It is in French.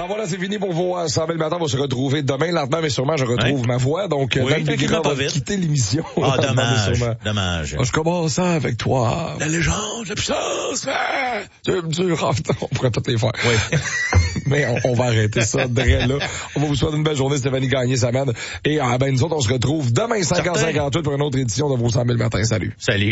Alors voilà, c'est fini pour vos 100 000 matins. On va se retrouver demain, lentement mais sûrement, je retrouve ma voix. Donc, Dan Bigra va quitter l'émission. Ah, dommage. Je commence avec toi. La légende, la puissance. Tu me dures. On pourrait toutes les faire. Oui. Mais on va arrêter ça là. On va vous souhaiter une belle journée, Stéphanie Gagné-Samad. Et nous autres, on se retrouve demain 5h58 pour une autre édition de vos 100 000 matins. Salut. Salut.